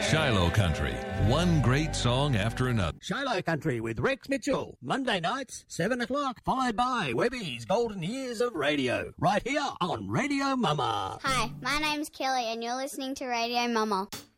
Shiloh Country, one great song after another. Shiloh Country with Rex Mitchell, Monday nights, 7 o'clock, followed by Webby's Golden Years of Radio, right here on Radio Mama. Hi, my name's Kelly and you're listening to Radio Mama.